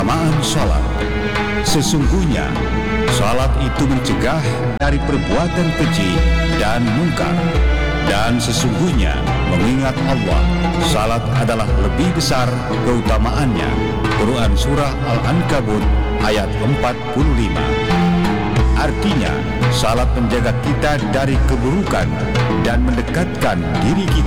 keutamaan salat. Sesungguhnya salat itu mencegah dari perbuatan keji dan mungkar. Dan sesungguhnya mengingat Allah, salat adalah lebih besar keutamaannya. Quran Surah Al-Ankabut ayat 45. Artinya, salat menjaga kita dari keburukan dan mendekatkan diri kita